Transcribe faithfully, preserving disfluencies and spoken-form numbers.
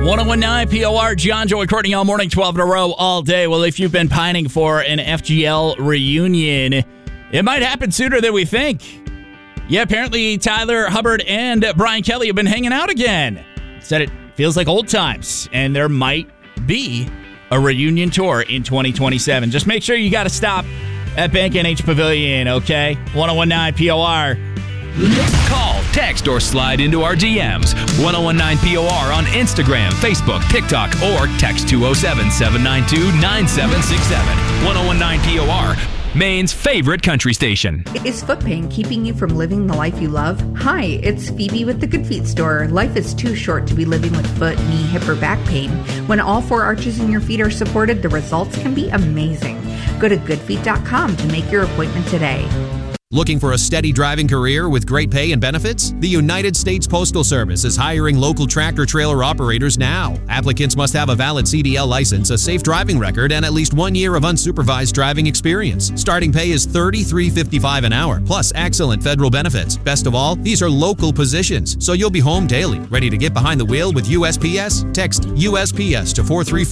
one oh one nine P O R, John, Joey, Courtney, all morning, twelve in a row, all day. Well, if you've been pining for an F G L reunion, it might happen sooner than we think. Yeah, apparently Tyler Hubbard and Brian Kelly have been hanging out again. Said it feels like old times, and there might be a reunion tour in twenty twenty-seven. Just make sure you got to stop at Bank N H Pavilion, okay? one oh one nine P O R. Call, text, or slide into our D Ms. ten nineteen P O R on Instagram, Facebook, TikTok, or text two oh seven, seven nine two, nine seven six seven. ten nineteen P O R, Maine's favorite country station. Is foot pain keeping you from living the life you love? Hi, it's Phoebe with the Good Feet store. Life is too short to be living with foot, knee, hip, or back pain. When all four arches in your feet are supported, the results can be amazing. Go to good feet dot com to make your appointment today. Looking for a steady driving career with great pay and benefits? The United States Postal Service is hiring local tractor-trailer operators now. Applicants must have a valid C D L license, a safe driving record, and at least one year of unsupervised driving experience. Starting pay is thirty-three fifty-five an hour, plus excellent federal benefits. Best of all, these are local positions, so you'll be home daily. Ready to get behind the wheel with U S P S? Text U S P S to four three four